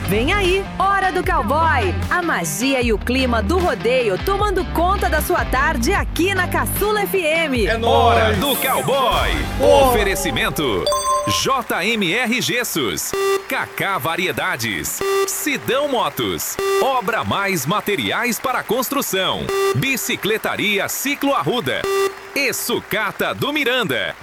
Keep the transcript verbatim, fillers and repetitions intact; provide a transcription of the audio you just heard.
Vem aí, Hora do Cowboy. A magia e o clima do rodeio tomando conta da sua tarde aqui na Caçula F M. É Hora do Cowboy. Oh. Oferecimento J M R Gessos, Kaká Variedades, Sidão Motos, Obra Mais Materiais para Construção, Bicicletaria Ciclo Arruda e Sucata do Miranda.